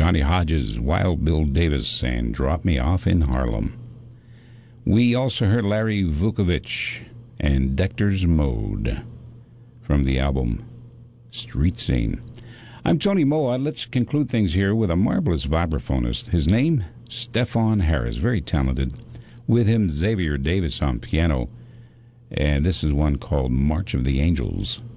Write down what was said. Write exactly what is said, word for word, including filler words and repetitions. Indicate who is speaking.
Speaker 1: Johnny Hodges, Wild Bill Davis, and Drop Me Off in Harlem. We also heard Larry Vukovich and Dector's Mode from the album Street Scene. I'm Tony Moa. Let's conclude things here with a marvelous vibraphonist. His name, Stefan Harris, very talented. With him, Xavier Davis on piano. And this is one called March of the Angels.